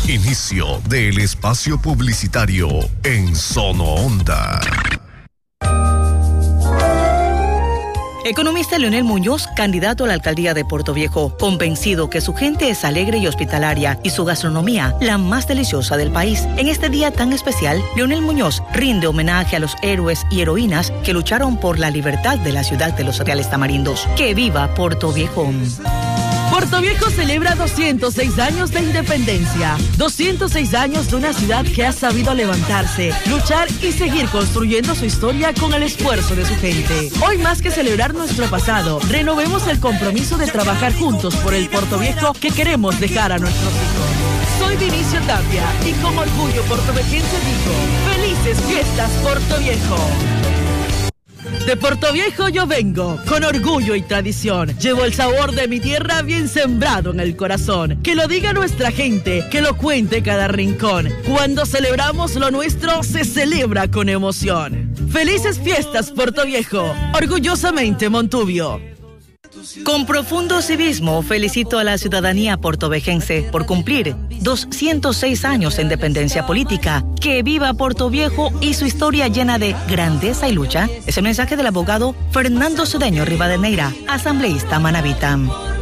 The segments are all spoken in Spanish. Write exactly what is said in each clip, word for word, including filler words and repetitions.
Inicio del espacio publicitario en Sonoonda. Economista Leonel Muñoz, candidato a la alcaldía de Portoviejo, convencido que su gente es alegre y hospitalaria y su gastronomía la más deliciosa del país. En este día tan especial, Leonel Muñoz rinde homenaje a los héroes y heroínas que lucharon por la libertad de la ciudad de los Reales Tamarindos. ¡Que viva Portoviejo! Portoviejo celebra doscientos seis años de independencia, doscientos seis años de una ciudad que ha sabido levantarse, luchar y seguir construyendo su historia con el esfuerzo de su gente. Hoy más que celebrar nuestro pasado, renovemos el compromiso de trabajar juntos por el Portoviejo que queremos dejar a nuestros hijos. Soy Vinicio Tapia y con orgullo portovejense digo, ¡felices fiestas Portoviejo! De Portoviejo yo vengo, con orgullo y tradición. Llevo el sabor de mi tierra bien sembrado en el corazón. Que lo diga nuestra gente, que lo cuente cada rincón. Cuando celebramos lo nuestro, se celebra con emoción. ¡Felices fiestas, Portoviejo! Orgullosamente Montubio. Con profundo civismo felicito a la ciudadanía portovejense por cumplir doscientos seis años de independencia política. ¡Que viva Portoviejo y su historia llena de grandeza y lucha! Es el mensaje del abogado Fernando Cedeño Rivadeneira, asambleísta manabita.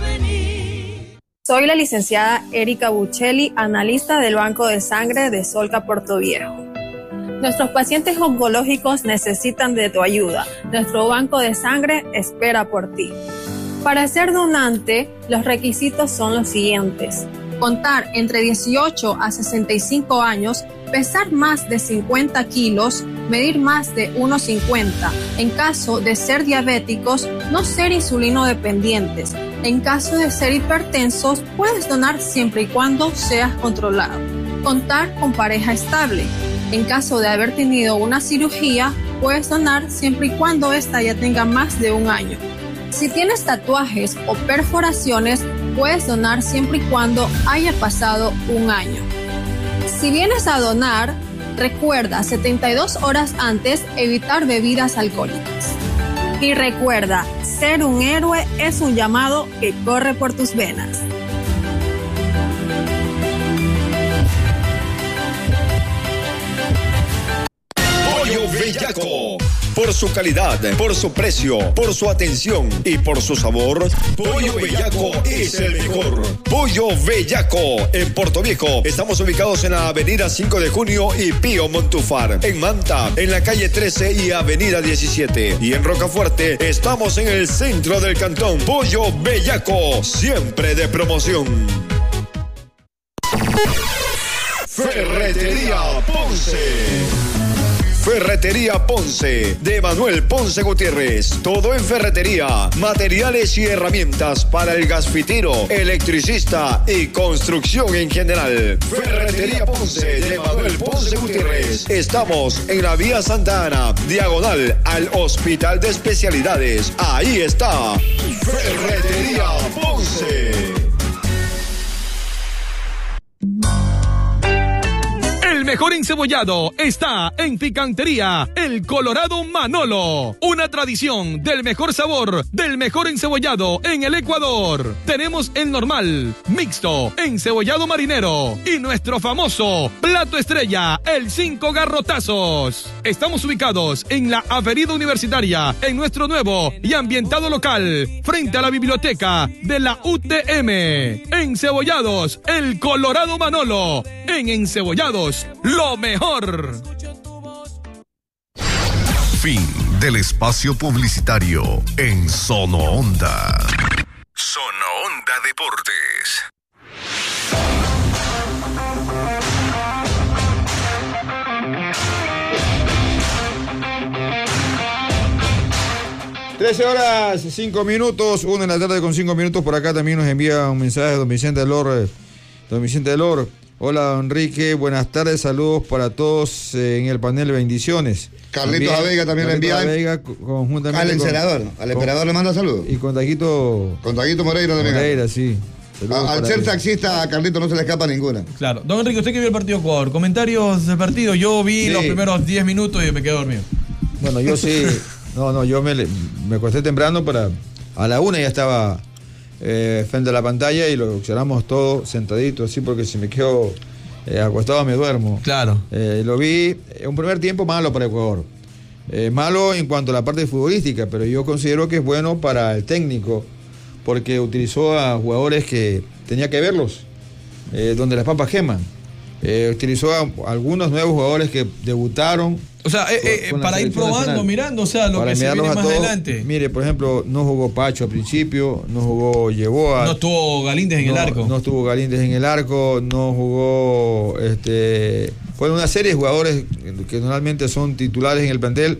Soy la licenciada Erika Buccelli, analista del Banco de Sangre de Solca Portoviejo. Nuestros pacientes oncológicos necesitan de tu ayuda. Nuestro banco de sangre espera por ti. Para ser donante, los requisitos son los siguientes: contar entre dieciocho a sesenta y cinco años, pesar más de cincuenta kilos, medir más de uno cincuenta. En caso de ser diabéticos, no ser insulino dependientes. En caso de ser hipertensos, puedes donar siempre y cuando seas controlado. Contar con pareja estable. En caso de haber tenido una cirugía, puedes donar siempre y cuando ésta ya tenga más de un año. Si tienes tatuajes o perforaciones, puedes donar siempre y cuando haya pasado un año. Si vienes a donar, recuerda setenta y dos horas antes evitar bebidas alcohólicas. Y recuerda, ser un héroe es un llamado que corre por tus venas. Pollo Bellaco. Por su calidad, por su precio, por su atención y por su sabor, Pollo Bellaco es el mejor. Pollo Bellaco en Portoviejo. Estamos ubicados en la avenida cinco de junio y Pío Montúfar. En Manta, en la calle trece y avenida diecisiete. Y en Rocafuerte, estamos en el centro del cantón. Pollo Bellaco, siempre de promoción. Ferretería Ponce. Ferretería Ponce, de Manuel Ponce Gutiérrez. Todo en ferretería, materiales y herramientas para el gasfitero, electricista y construcción en general. Ferretería Ponce, de Manuel Ponce Gutiérrez. Estamos en la vía Santa Ana, diagonal al Hospital de Especialidades. Ahí está, Ferretería Ponce. El mejor encebollado está en Picantería El Colorado Manolo. Una tradición del mejor sabor, del mejor encebollado en el Ecuador. Tenemos el normal, mixto, encebollado marinero y nuestro famoso plato estrella, el cinco garrotazos. Estamos ubicados en la Avenida Universitaria, en nuestro nuevo y ambientado local, frente a la biblioteca de la U T M. Encebollados El Colorado Manolo. En Encebollados, lo mejor. Fin del espacio publicitario en Sonoonda. Sonoonda Deportes. trece horas, cinco minutos, una de la tarde con cinco minutos. Por acá también nos envía un mensaje de don Vicente Delor. Don Vicente Delor. Hola, don Enrique, buenas tardes, saludos para todos eh, en el panel, bendiciones. Carlitos Aveiga también le envía. Aveiga, conjuntamente al senador, al emperador le manda saludos. Y con Taquito. Con Taquito Moreira también. Moreira, sí. A, al ser él. Taxista, a Carlitos no se le escapa ninguna. Claro. Don Enrique, usted que vio el partido Ecuador, comentarios del partido. Yo vi sí. los primeros diez minutos y me quedé dormido. Bueno, yo sí. No, no, yo me, me acosté temprano para. A la una ya estaba. Eh, frente a la pantalla y lo observamos todo sentadito así porque si me quedo eh, acostado me duermo. Claro. Eh, lo vi, un primer tiempo malo para Ecuador. Eh, malo en cuanto a la parte futbolística, pero yo considero que es bueno para el técnico, porque utilizó a jugadores que tenía que verlos, eh, donde las papas queman. Eh, utilizó a algunos nuevos jugadores que debutaron. O sea, eh, eh, con para ir probando, nacional. mirando, o sea, lo para que se viene más todos. adelante. Mire, por ejemplo, no jugó Pacho al principio, no jugó Yeboah. No estuvo Galíndez en no, el arco. No estuvo Galíndez en el arco, no jugó, este, fueron una serie de jugadores que normalmente son titulares en el plantel.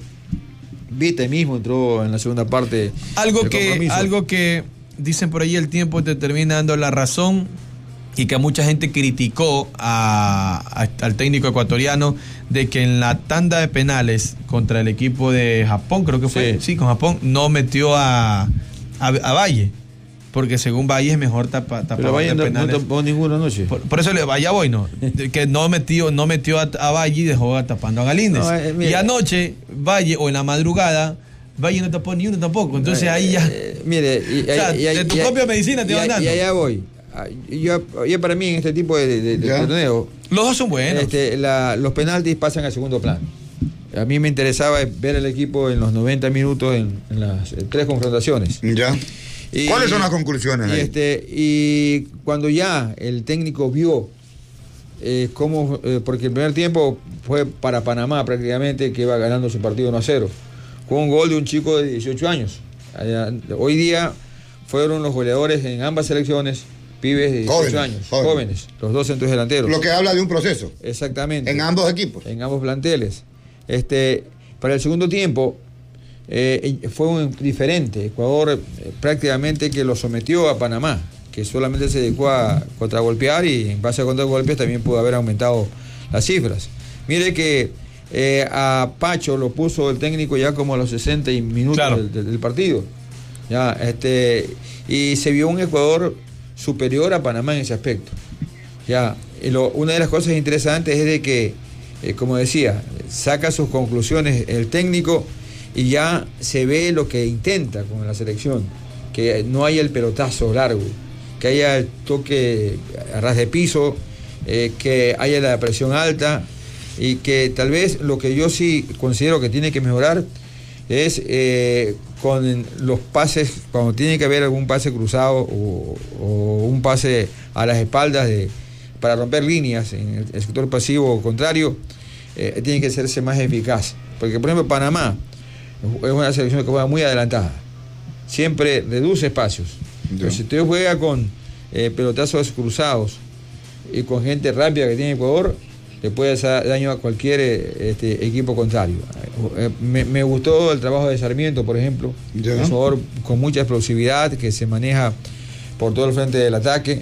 Vite mismo entró en la segunda parte. Algo que, algo que dicen por ahí, el tiempo te termina dando la razón, y que mucha gente criticó a, a, al técnico ecuatoriano, de que en la tanda de penales contra el equipo de Japón, creo que fue, sí, sí con Japón, no metió a, a, a Valle, porque según Valle es mejor tapar tapa, Valle no, no tapó ninguna noche. Por, por eso le vaya voy, no, que no metió, no metió a, a Valle y dejó tapando a Galíndez. No, eh, y anoche, Valle, o en la madrugada, Valle no tapó ni uno tampoco, entonces ahí ya... Eh, mire, y, o sea, y, y, de tu y, propia y, medicina te van dando. Y allá voy. Yo, yo para mí en este tipo de, de, de torneo, los dos son buenos. Este, la, los penaltis pasan al segundo plano. A mí me interesaba ver al equipo en los noventa minutos en, en las en tres confrontaciones. Ya. Y, ¿cuáles son las conclusiones y, ahí? Este, y cuando ya el técnico vio eh, cómo, eh, porque el primer tiempo fue para Panamá prácticamente, que iba ganando su partido uno a cero, con un gol de un chico de dieciocho años. Hoy día fueron los goleadores en ambas selecciones pibes de dieciocho jóvenes, años, jóvenes. jóvenes, los dos centros delanteros. Lo que habla de un proceso. Exactamente. En ambos equipos. En ambos planteles. Este, para el segundo tiempo eh, fue un diferente. Ecuador eh, prácticamente que lo sometió a Panamá, que solamente se dedicó a contragolpear, y en base a contragolpes también pudo haber aumentado las cifras. Mire que eh, a Pacho lo puso el técnico ya como a los sesenta minutos claro. del, del partido. Ya, este, y se vio un Ecuador superior a Panamá en ese aspecto. Ya, y lo, una de las cosas interesantes es de que, eh, como decía, saca sus conclusiones el técnico y ya se ve lo que intenta con la selección, que no haya el pelotazo largo, que haya el toque a ras de piso, eh, que haya la presión alta, y que tal vez lo que yo sí considero que tiene que mejorar es eh, con los pases, cuando tiene que haber algún pase cruzado o, o un pase a las espaldas de, para romper líneas en el, el sector pasivo contrario, eh, tiene que hacerse más eficaz. Porque, por ejemplo, Panamá es una selección que juega muy adelantada, siempre reduce espacios. Pero si usted juega con eh, pelotazos cruzados y con gente rápida que tiene Ecuador, le puede hacer daño a cualquier este, equipo contrario. Me, me gustó el trabajo de Sarmiento, por ejemplo, yeah. un jugador con mucha explosividad, que se maneja por todo el frente del ataque,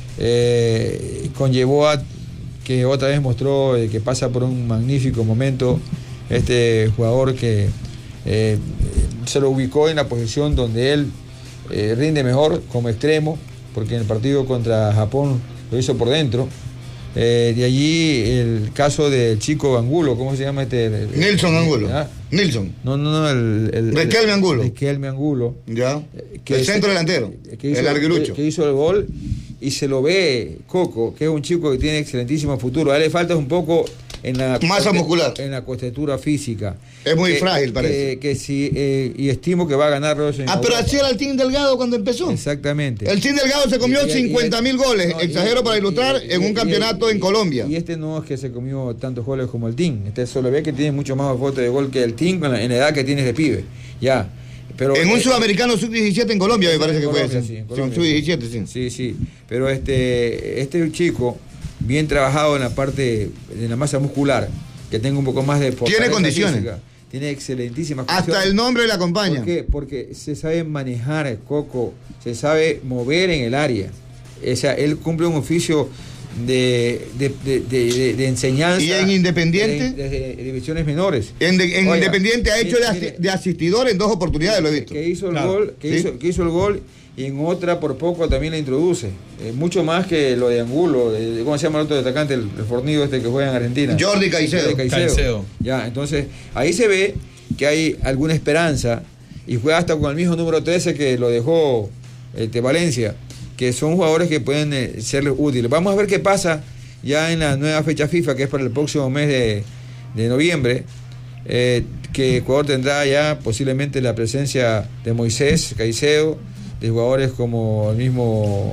eh, con Yeboah, que otra vez mostró eh, que pasa por un magnífico momento, este jugador que eh, se lo ubicó en la posición donde él eh, rinde mejor como extremo, porque en el partido contra Japón lo hizo por dentro. Eh, de allí el caso del chico Angulo, ¿cómo se llama este? El, Nilson Angulo. ¿Ah? Nilson. No, no, no, el. el Riquelme Angulo. Riquelme Angulo. Ya. Que el centro delantero. Que hizo, el arguilucho. Que, que hizo el gol, y se lo ve Coco, que es un chico que tiene excelentísimo futuro. A él le falta un poco en la masa muscular, en la contextura física. Es muy que, frágil, parece. Que, que sí, eh, y estimo que va a ganar. Ah, pero así era el Team Delgado cuando empezó. Exactamente. El Team Delgado se comió cincuenta mil goles, no, exagero y, para ilustrar, y, y, en un campeonato y, en Colombia. Y este no es que se comió tantos goles como el Team. Este solo ve que tiene mucho más bote de gol que el Team en la, en la edad que tiene de pibe. Ya. Pero, en un eh, sudamericano sub diecisiete en Colombia, me parece que Colombia, fue. Sí, en Colombia, sub diecisiete, sí. Sí, sí. Pero este, este chico, bien trabajado en la parte de la masa muscular, que tenga un poco más de fortaleza. Tiene condiciones. Física, tiene excelentísimas condiciones. Hasta el nombre le acompaña. ¿Por qué? Porque se sabe manejar el Coco, se sabe mover en el área. O sea, él cumple un oficio de, de, de, de, de, de enseñanza. ¿Y en Independiente? Desde divisiones menores. En, de, en Oiga, Independiente ha hecho mire, de, asi, de asistidor en dos oportunidades, lo he visto. Que hizo el claro. gol, que, ¿sí? hizo, que hizo el gol, y en otra por poco también la introduce. Eh, mucho más que lo de Angulo. Eh, ¿Cómo se llama el otro atacante? El, el fornido este que juega en Argentina. Jordi Caicedo. Jordi Caicedo. Caicedo. Ya, entonces, ahí se ve que hay alguna esperanza, y juega hasta con el mismo número trece que lo dejó este, Valencia, que son jugadores que pueden eh, serles útiles. Vamos a ver qué pasa ya en la nueva fecha FIFA, que es para el próximo mes de, de noviembre, eh, que Ecuador tendrá ya posiblemente la presencia de Moisés Caicedo, de jugadores como el mismo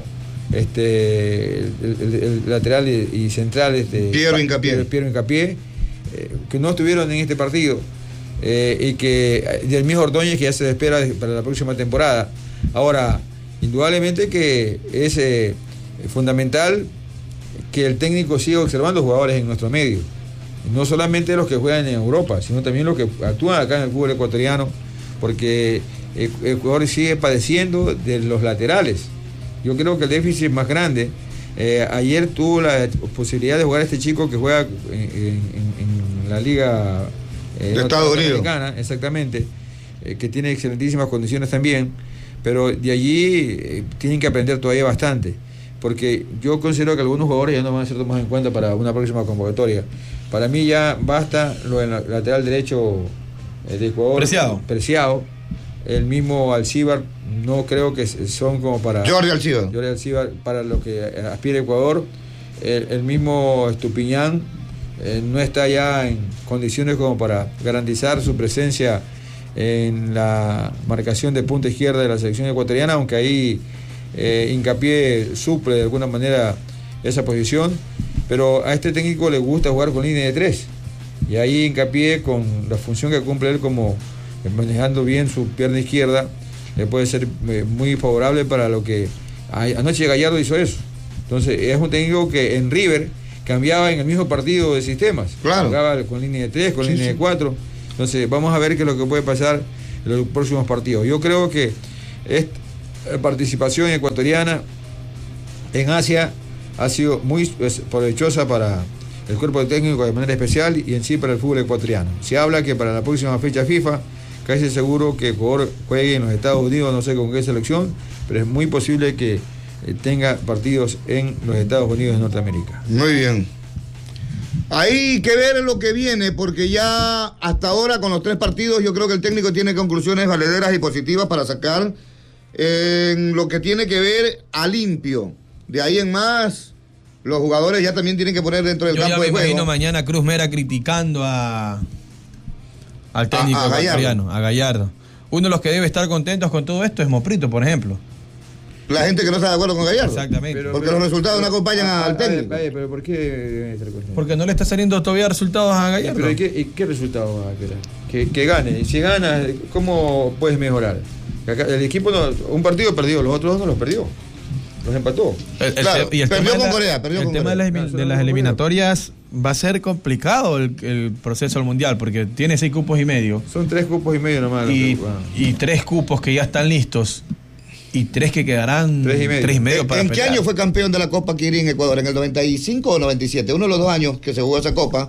este el, el, el lateral y, y centrales de Piero Hincapié, Piero Hincapié eh, que no estuvieron en este partido, eh, y que del mismo Ordóñez, que ya se espera para la próxima temporada. Ahora, indudablemente que es eh, fundamental que el técnico siga observando jugadores en nuestro medio, no solamente los que juegan en Europa, sino también los que actúan acá en el fútbol ecuatoriano, porque Ecuador sigue padeciendo de los laterales. Yo creo que el déficit es más grande. Eh, ayer tuvo la posibilidad de jugar a este chico que juega en, en, en la Liga eh, de Estados Unidos, exactamente, eh, que tiene excelentísimas condiciones también, pero de allí eh, tienen que aprender todavía bastante, porque yo considero que algunos jugadores ya no van a ser tomados en cuenta para una próxima convocatoria. Para mí ya basta lo del lateral derecho eh, de Ecuador, Preciado. Preciado. El mismo Alcíbar, no creo que son como para... Jordi Alcíbar. Jordi Alcíbar, para lo que aspira Ecuador. El, el mismo Estupiñán eh, no está ya en condiciones como para garantizar su presencia en la marcación de punta izquierda de la selección ecuatoriana, aunque ahí eh, Hincapié suple de alguna manera esa posición. Pero a este técnico le gusta jugar con línea de tres. Y ahí Hincapié, con la función que cumple él como... manejando bien su pierna izquierda, le puede ser eh, muy favorable para lo que anoche Gallardo hizo eso. Entonces es un técnico que en River cambiaba en el mismo partido de sistemas, claro, jugaba con línea de tres, con sí, línea sí. de cuatro. Entonces vamos a ver qué es lo que puede pasar en los próximos partidos. Yo creo que esta participación ecuatoriana en Asia ha sido muy provechosa para el cuerpo técnico de manera especial y en sí para el fútbol ecuatoriano. Se habla que para la próxima fecha FIFA casi seguro que Ecuador juegue en los Estados Unidos, no sé con qué selección, pero es muy posible que eh, tenga partidos en los Estados Unidos de Norteamérica. Muy bien. Hay que ver lo que viene, porque ya hasta ahora con los tres partidos yo creo que el técnico tiene conclusiones valederas y positivas para sacar en lo que tiene que ver a limpio. De ahí en más, los jugadores ya también tienen que poner dentro del yo campo de juego. Yo me imagino mañana Cruz Mera criticando a... al técnico a, a ecuatoriano, a Gallardo. Uno de los que debe estar contentos con todo esto es Moprito, por ejemplo. La gente que no está de acuerdo con Gallardo. Exactamente. Pero, porque pero, los resultados pero, no acompañan a, al técnico. A ver, pero ¿por qué deben estar contentos? Porque no le está saliendo todavía resultados a Gallardo. Pero ¿y qué, y qué resultados va a querer? Que, que gane. Si gana, ¿cómo puedes mejorar? El equipo, no, un partido perdió, los otros dos no los perdió. Los empató. El, el claro, te, y el perdió tema con la, Corea. Perdió el con tema Corea. de las, de las eliminatorias va a ser complicado el, el proceso del mundial, porque tiene seis cupos y medio. Son tres cupos y medio nomás. Y, que, wow. y tres cupos que ya están listos. Y tres que quedarán tres y medio, tres y medio ¿En, para ¿En pelear? qué año fue campeón de la Copa Kirin Ecuador? ¿En el noventa y cinco o noventa y siete? Uno de los dos años que se jugó esa Copa.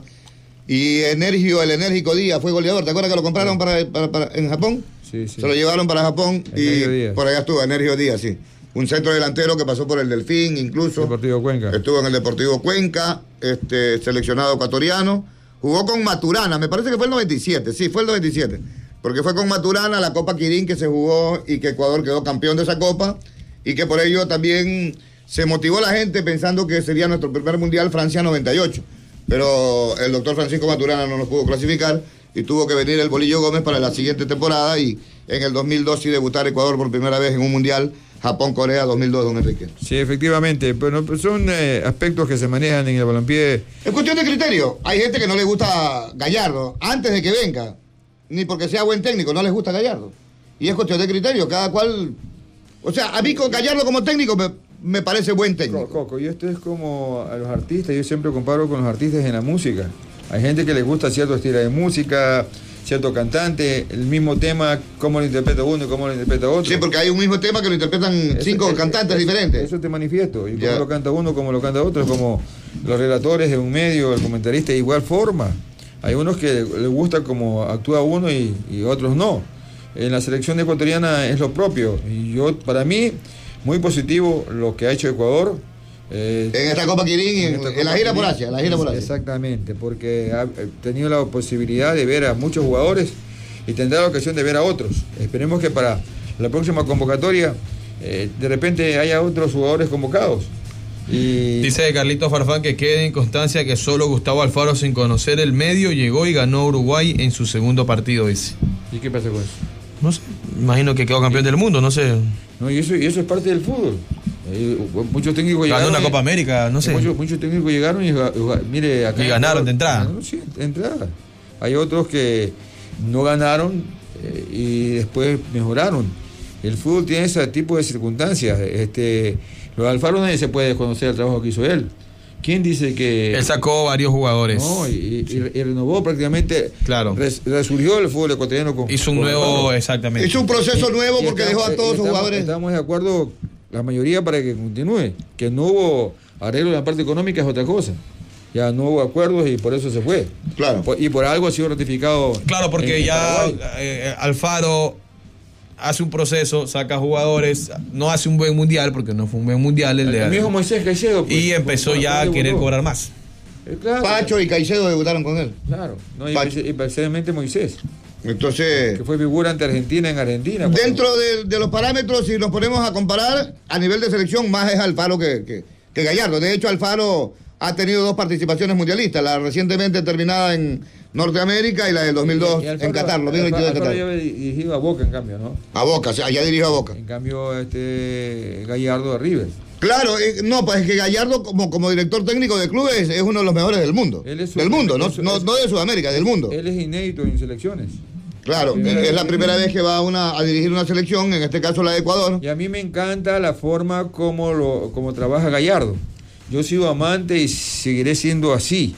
Y Energio, el enérgico Díaz fue goleador. ¿Te acuerdas que lo compraron sí. para, para, para, en Japón? Sí, sí. Se lo llevaron para Japón Energio y Díaz. Por allá estuvo Energio Díaz, sí. Un centro delantero que pasó por el Delfín, incluso. Deportivo Cuenca. Estuvo en el Deportivo Cuenca, este, seleccionado ecuatoriano. Jugó con Maturana, me parece que fue el noventa y siete, sí, fue el noventa y siete. Porque fue con Maturana la Copa Kirin que se jugó y que Ecuador quedó campeón de esa Copa. Y que por ello también se motivó la gente pensando que sería nuestro primer mundial Francia noventa y ocho. Pero el doctor Francisco Maturana no nos pudo clasificar y tuvo que venir el Bolillo Gómez para la siguiente temporada y en el dos mil dos sí debutar Ecuador por primera vez en un mundial Japón-Corea dos mil dos, don Enrique. Sí, efectivamente, pero son eh, aspectos que se manejan en el balompié. Es cuestión de criterio. Hay gente que no le gusta Gallardo antes de que venga, ni porque sea buen técnico, no les gusta Gallardo. Y es cuestión de criterio, cada cual... O sea, a mí con Gallardo como técnico me, me parece buen técnico. Coco, y esto es como a los artistas, yo siempre comparo con los artistas en la música. Hay gente que les gusta cierto estilo de música, cierto cantante, el mismo tema, cómo lo interpreta uno y cómo lo interpreta otro. Sí, porque hay un mismo tema que lo interpretan eso, cinco es, cantantes es, diferentes. Eso te manifiesto, y cómo yeah. lo canta uno, cómo lo canta otro, es como los relatores de un medio, el comentarista de igual forma. Hay unos que les gusta cómo actúa uno y, y otros no. En la selección ecuatoriana es lo propio. Y yo, para mí, muy positivo lo que ha hecho Ecuador. Eh, en esta Copa Kirin, en, en, Copa en la gira Kirin, por Asia, la gira por Asia. Exactamente, porque ha tenido la posibilidad de ver a muchos jugadores y tendrá la ocasión de ver a otros. Esperemos que para la próxima convocatoria, eh, de repente haya otros jugadores convocados. Y... Dice Carlitos Farfán que quede en constancia que solo Gustavo Alfaro, sin conocer el medio, llegó y ganó a Uruguay en su segundo partido, dice. ¿Y qué pasa con eso? No sé, imagino que quedó campeón del mundo, no sé. No, y eso, y eso es parte del fútbol. Eh, muchos técnicos ganó llegaron. una Copa América, no sé. Muchos, muchos técnicos llegaron y, mire, acá y ganaron de entrada. No, sí, de entrada. Hay otros que no ganaron eh, y después mejoraron. El fútbol tiene ese tipo de circunstancias. Este, lo de Alfaro nadie se puede desconocer el trabajo que hizo él. ¿Quién dice que...? Él sacó varios jugadores. No, y, y, y renovó prácticamente... Claro. Res, resurgió el fútbol ecuatoriano con... Hizo un con nuevo, Alfaro. Hizo exactamente. un proceso nuevo porque estamos, dejó a todos sus estamos, jugadores. Estamos de acuerdo, la mayoría, para que continúe. Que no hubo arreglo en la parte económica es otra cosa. Ya no hubo acuerdos y por eso se fue. Claro. Por, y por algo ha sido ratificado. Claro, porque en, ya en eh, Alfaro hace un proceso, saca jugadores, no hace un buen mundial, porque no fue un buen mundial el, el, de el mismo Moisés Caicedo. Pues, y empezó por, ya por, a querer por, cobrar más. Eh, claro, Pacho y Caicedo debutaron con él. Claro, no, y, Pacho. y precisamente Moisés. Entonces, que fue figura ante Argentina en Argentina. Cuando... Dentro de, de los parámetros, si nos ponemos a comparar, a nivel de selección, más es Alfaro que, que, que Gallardo. De hecho, Alfaro ha tenido dos participaciones mundialistas, la recientemente terminada en Norteamérica y la del dos mil dos y, y Alfaro, en Qatar, lo mismo Alfaro, en Qatar. Alfaro ya dirigido a Boca, en cambio, ¿no? A Boca, o sea, ya dirigió a Boca. En cambio, este Gallardo a River. Claro, eh, no, pues es que Gallardo como, como director técnico de clubes es uno de los mejores del mundo. Él es del mundo, no, es, no, no de Sudamérica, del mundo. Él es inédito en selecciones. Claro, primera es la primera vez que va a, una, a dirigir una selección, en este caso la de Ecuador. Y a mí me encanta la forma como, lo, como trabaja Gallardo. Yo he sido amante y seguiré siendo así.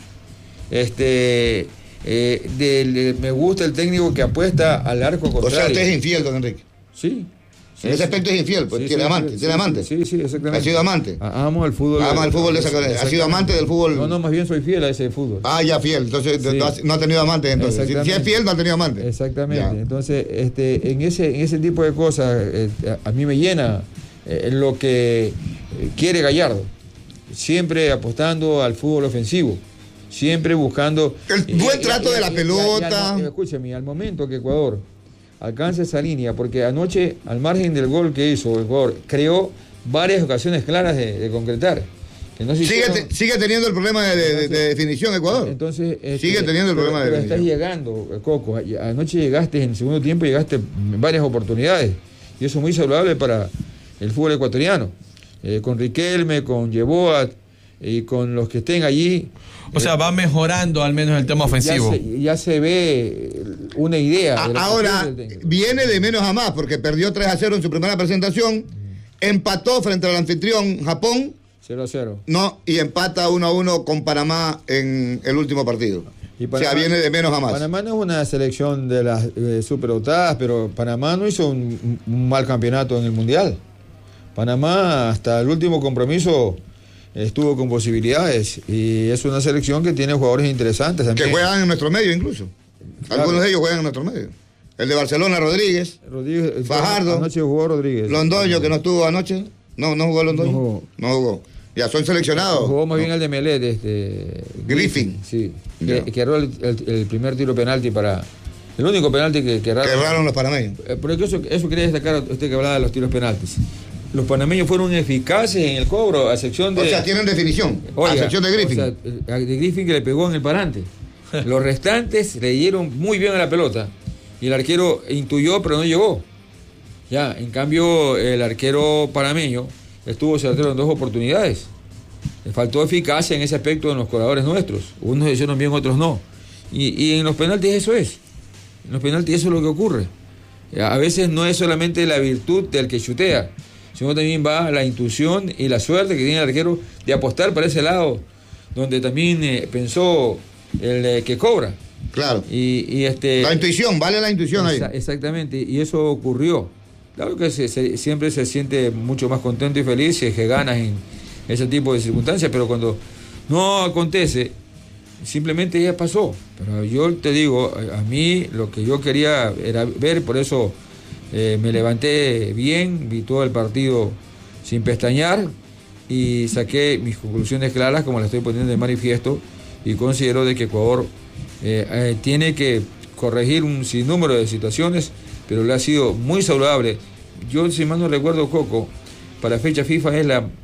Este, eh, de, de, me gusta el técnico que apuesta al arco contrario. O sea, usted es infiel, don Enrique. Sí. Sí, en ese aspecto es infiel, pues sí, tiene sí, amante, sí, tiene sí, amante. Sí, sí, exactamente. Ha sido amante. Amo el fútbol. Ama el fútbol de esa manera. Ha sido amante del fútbol. No, no, más bien soy fiel a ese fútbol. Ah, ya fiel. Entonces sí. no, ha, no ha tenido amante entonces. Si, si es fiel, no ha tenido amante. Exactamente. Ya. Entonces, este, en ese, en ese tipo de cosas, eh, a mí me llena eh, lo que eh, quiere Gallardo. Siempre apostando al fútbol ofensivo. Siempre buscando. El buen trato de la pelota. Escúchame, al momento que Ecuador alcanza esa línea, porque anoche, al margen del gol que hizo Ecuador, creó varias ocasiones claras de, de concretar. Que no se sigue, hicieron... te, sigue teniendo el problema de, de, de definición Ecuador. Entonces, este, sigue teniendo el pero, problema de pero definición. Estás llegando, Coco. Anoche llegaste, en el segundo tiempo llegaste en varias oportunidades. Y eso es muy saludable para el fútbol ecuatoriano. Eh, con Riquelme, con Yeboah y con los que estén allí. O sea, va mejorando al menos el tema ofensivo. Ya se, ya se ve una idea. De Ahora, viene de menos a más, porque perdió tres a cero en su primera presentación, empató frente al anfitrión Japón, cero a cero. No, y empata uno a uno con Panamá en el último partido. Y Panamá, o sea, viene de menos a más. Panamá no es una selección de las eh, superdotadas, pero Panamá no hizo un, un mal campeonato en el Mundial. Panamá, hasta el último compromiso, estuvo con posibilidades y es una selección que tiene jugadores interesantes también. Que juegan en nuestro medio incluso. Claro. Algunos de ellos juegan en nuestro medio. El de Barcelona, Rodríguez, Rodríguez Fajardo, anoche jugó Rodríguez. Londoño, que no estuvo anoche. No, no jugó Londoño. No jugó. No jugó. Ya son seleccionados. Jugó más no. bien el de Melet, este, Griffin. Sí, que, que erró el, el, el primer tiro penalti para... El único penalti que, que erraron. Que erraron los panameños. Eh, pero eso, eso quería destacar usted que hablaba de los tiros penaltis. Los panameños fueron eficaces en el cobro, a excepción de... O sea, tienen definición, Oiga, a excepción de Griffin. O sea, de Griffin que le pegó en el parante. Los restantes le dieron muy bien a la pelota. Y el arquero intuyó, pero no llegó. Ya, en cambio, el arquero panameño estuvo certero en dos oportunidades. Le faltó eficacia en ese aspecto en los coladores nuestros. Unos hicieron bien, otros no. Y, y en los penaltis eso es. En los penaltis eso es lo que ocurre. A veces no es solamente la virtud del que chutea, sino también va la intuición y la suerte que tiene el arquero de apostar para ese lado, donde también eh, pensó el eh, que cobra. Claro. Y, y este, la intuición, vale la intuición esa, ahí. Exactamente, y eso ocurrió. Claro que se, se, siempre se siente mucho más contento y feliz si es que ganas en ese tipo de circunstancias, pero cuando no acontece, simplemente ya pasó. Pero yo te digo, a mí lo que yo quería era ver, por eso eh, me levanté bien, vi todo el partido sin pestañear y saqué mis conclusiones claras, como las estoy poniendo de manifiesto, y considero de que Ecuador eh, eh, tiene que corregir un sinnúmero de situaciones, pero le ha sido muy saludable. Yo, si mal no recuerdo, Coco, para fecha FIFA es la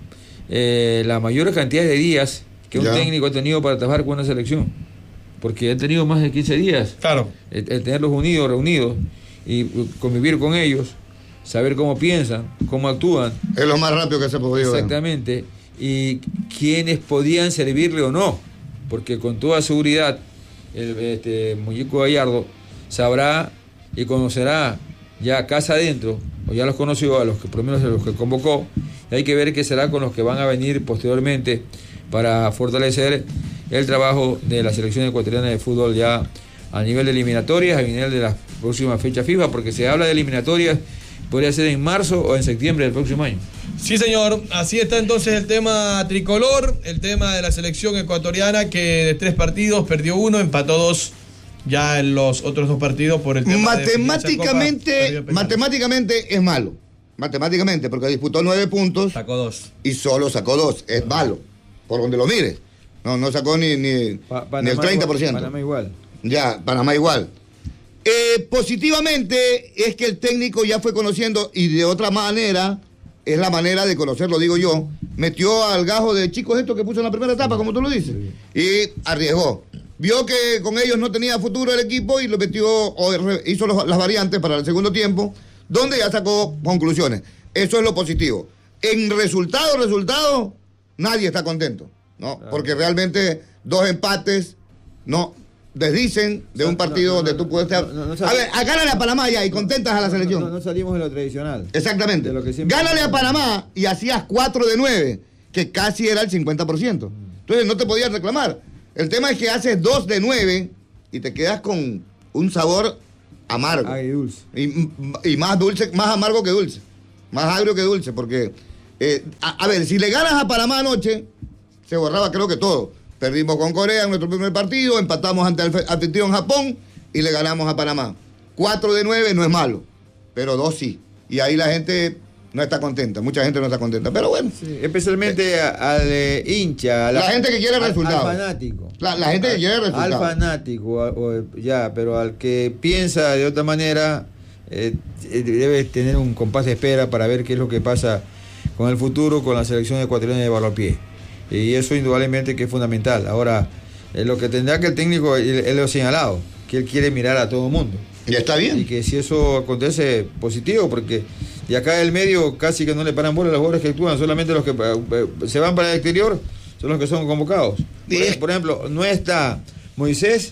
eh, la mayor cantidad de días que un ya. técnico ha tenido para trabajar con una selección. Porque ha tenido más de quince días. Claro. El, el tenerlos unidos, reunidos, y convivir con ellos, saber cómo piensan, cómo actúan. Es lo más rápido que se ha podido. Exactamente. Y quiénes podían servirle o no. Porque con toda seguridad, el este, muñeco Gallardo sabrá y conocerá ya casa adentro, o ya los conoció, a los que por lo menos a los que convocó, y hay que ver qué será con los que van a venir posteriormente para fortalecer el trabajo de la selección ecuatoriana de fútbol ya a nivel de eliminatorias, a nivel de las próximas fechas FIFA, porque se habla de eliminatorias, podría ser en marzo o en septiembre del próximo año. Sí, señor, así está entonces el tema tricolor, el tema de la selección ecuatoriana que de tres partidos perdió uno, empató dos ya en los otros dos partidos por el tema matemáticamente, de Copa, matemáticamente es malo, matemáticamente, porque disputó nueve puntos, sacó dos y solo sacó dos, es malo, por donde lo mires, no, no sacó ni, ni, Pa- ni el treinta por ciento. Panamá igual. Ya, Panamá igual. Eh, positivamente es que el técnico ya fue conociendo, y de otra manera, es la manera de conocerlo, digo yo, metió al gajo de chicos estos que puso en la primera etapa, como tú lo dices, y arriesgó. Vio que con ellos no tenía futuro el equipo y lo metió, o hizo los, las variantes para el segundo tiempo, donde ya sacó conclusiones. Eso es lo positivo. En resultado, resultado, nadie está contento, ¿no? Claro. Porque realmente dos empates, no, desdicen de un partido no, no, donde tú puedes estar... No, no, no, a ver, a gánale a Panamá ya y contentas a la selección. No, no, no salimos de lo tradicional. Exactamente. De lo que siempre... Gánale a Panamá y hacías cuatro de nueve, que casi era el cincuenta por ciento. Entonces no te podías reclamar. El tema es que haces dos de nueve y te quedas con un sabor amargo. Agridulce. Y, y más dulce, más amargo que dulce. Más agrio que dulce, porque... Eh, a, a ver, si le ganas a Panamá anoche, se borraba creo que todo. Perdimos con Corea en nuestro primer partido, empatamos ante el anfitrión Japón y le ganamos a Panamá. Cuatro de nueve no es malo, pero dos sí. Y ahí la gente no está contenta, mucha gente no está contenta, pero bueno. Sí, especialmente al eh, hincha, a la, la gente que quiere resultados. Al fanático. La, la gente al, que quiere resultados. Al fanático, a, o, ya, pero al que piensa de otra manera, eh, debe tener un compás de espera para ver qué es lo que pasa con el futuro, con la selección ecuatoriana de balompié. Y eso indudablemente que es fundamental. Ahora, eh, lo que tendrá que el técnico, él, él lo ha señalado, que él quiere mirar a todo el mundo. Ya está bien. Y que si eso acontece, positivo, porque de acá del medio casi que no le paran bola a los jugadores que actúan, solamente los que eh, se van para el exterior son los que son convocados. Por, por ejemplo, no está Moisés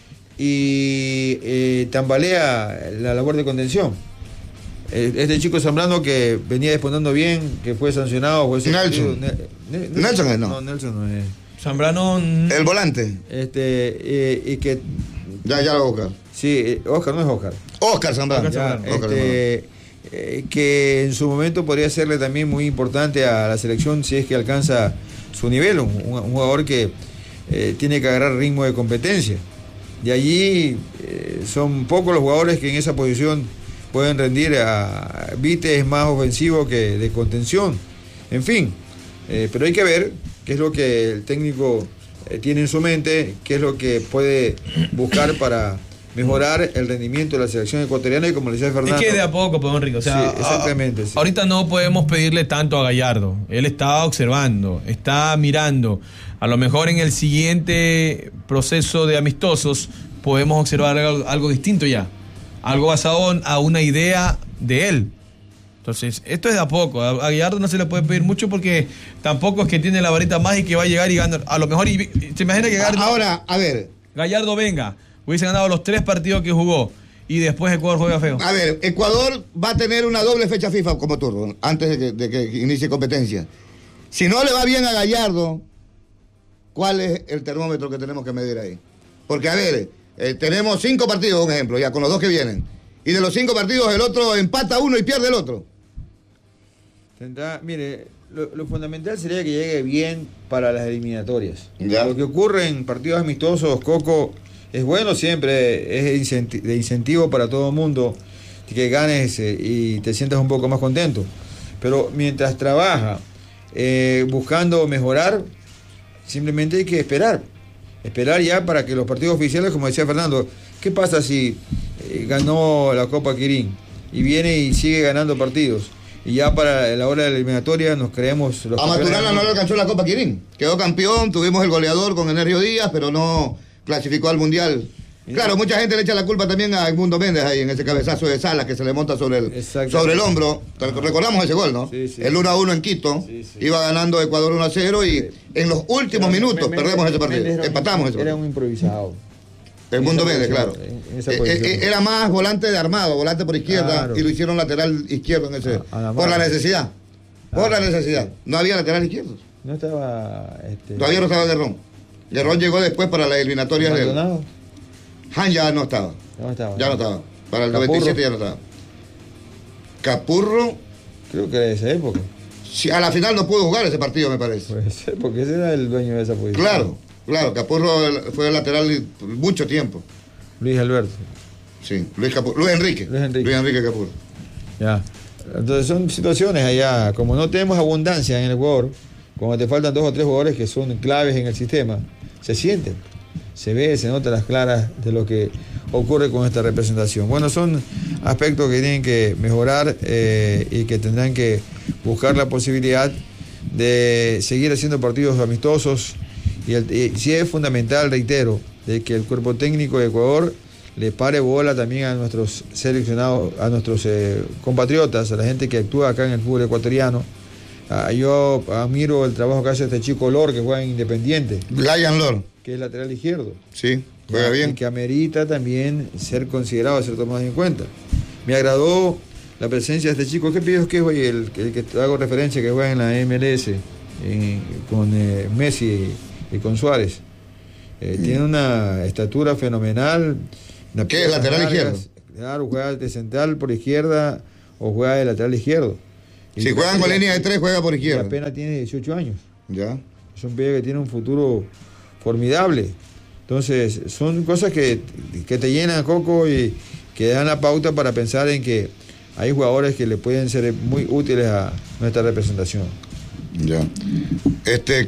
y eh, tambalea la labor de contención. Este chico Zambrano que venía despuntando bien, que fue sancionado. Fue Nelson. Ne, ne, Nelson es no. No, Nelson no es. Zambrano. El volante. Este, eh, y que. Ya, ya lo Oscar. Sí, Oscar no es Oscar. Oscar Zambrano. Ya, Zambrano. Este, eh, que en su momento podría serle también muy importante a la selección si es que alcanza su nivel. Un, un jugador que eh, tiene que agarrar ritmo de competencia. De allí eh, son pocos los jugadores que en esa posición pueden rendir. A Vite es más ofensivo que de contención. En fin, eh, pero hay que ver qué es lo que el técnico eh, tiene en su mente, qué es lo que puede buscar para mejorar el rendimiento de la selección ecuatoriana, y como le decía Fernando... Es que de a poco, pues, Enrique, o sea, sí, exactamente, a, sí. Ahorita no podemos pedirle tanto a Gallardo. Él está observando, está mirando. A lo mejor en el siguiente proceso de amistosos podemos observar algo, algo distinto ya. Algo basado a una idea de él. Entonces, esto es de a poco. A Gallardo no se le puede pedir mucho porque tampoco es que tiene la varita mágica y que va a llegar y ganar. A lo mejor, y, y, se imagina que Gallardo, ahora, a ver. Gallardo venga, hubiese ganado los tres partidos que jugó y después Ecuador juega feo. A ver, Ecuador va a tener una doble fecha FIFA como turno, antes de que, de que inicie competencia. Si no le va bien a Gallardo, ¿cuál es el termómetro que tenemos que medir ahí? Porque, a ver, eh, tenemos cinco partidos, un ejemplo, ya con los dos que vienen. Y de los cinco partidos el otro empata uno y pierde el otro. Tendrá, mire, lo, lo fundamental sería que llegue bien para las eliminatorias. Ya. Lo que ocurre en partidos amistosos, Coco, es bueno siempre, es de, incenti de incentivo para todo el mundo que ganes eh, y te sientas un poco más contento. Pero mientras trabaja eh, buscando mejorar, simplemente hay que esperar. Esperar ya para que los partidos oficiales, como decía Fernando, ¿qué pasa si eh, ganó la Copa Quirín y viene y sigue ganando partidos? y ya para la hora de la eliminatoria nos creemos los a Maturana no le alcanzó la Copa Quirín, quedó campeón, tuvimos el goleador con Energio Díaz, pero no clasificó al Mundial. Claro, mucha gente le echa la culpa también a Edmundo Méndez ahí en ese cabezazo de Salas que se le monta sobre el, sobre el hombro. Recordamos ese gol, ¿no? Sí, sí. El uno a uno en Quito, sí, sí. Iba ganando Ecuador uno a cero y sí. En los últimos Pero minutos me, me, perdemos me, ese partido, era empatamos ese partido. Era un improvisado. Edmundo Méndez, claro. En esa eh, era más volante de armado, volante por izquierda, claro. Y lo hicieron lateral izquierdo en ese, a, a por la necesidad. Ah, por la necesidad. Sí. No había lateral izquierdo. No estaba... Este... Todavía no estaba Guerrón. Guerrón llegó después para las eliminatorias del... Han ya no estaba. No estaba. Ya no estaba. Para el Capurro. noventa y siete ya no estaba. Capurro. Creo que era de esa época. Sí, a la final no pudo jugar ese partido, me parece. Puede ser, porque ese era el dueño de esa posición. Claro, claro. Capurro fue el lateral mucho tiempo. Luis Alberto. Sí, Luis Capurro. Luis Enrique. Luis Enrique. Luis Enrique Capurro. Ya. Entonces son situaciones allá. Como no tenemos abundancia en el Ecuador, cuando te faltan dos o tres jugadores que son claves en el sistema, se sienten. Se ve, se nota las claras de lo que ocurre con esta representación. Bueno, son aspectos que tienen que mejorar eh, y que tendrán que buscar la posibilidad de seguir haciendo partidos amistosos. Y, el, y sí es fundamental, reitero, de que el cuerpo técnico de Ecuador le pare bola también a nuestros seleccionados, a nuestros eh, compatriotas, a la gente que actúa acá en el fútbol ecuatoriano. Ah, yo admiro el trabajo que hace este chico Lor, que juega en Independiente. Brian Lor. Que es lateral izquierdo. Sí, juega bien. Y que amerita también ser considerado, ser tomado en cuenta. Me agradó la presencia de este chico. ¿Qué pides que es hoy? El, el que hago referencia, que juega en la M L S, en, con eh, Messi y, y con Suárez. Eh, mm. Tiene una estatura fenomenal. Una ¿Qué es lateral largas, izquierdo? Claro, juega de central por izquierda o juega de lateral izquierdo. Y si juegan con línea de tres, juega por izquierda. Apenas tiene dieciocho años. Ya. Es un pibe que tiene un futuro formidable. Entonces, son cosas que, que te llenan, Coco, y que dan la pauta para pensar en que hay jugadores que le pueden ser muy útiles a nuestra representación. Ya. Este.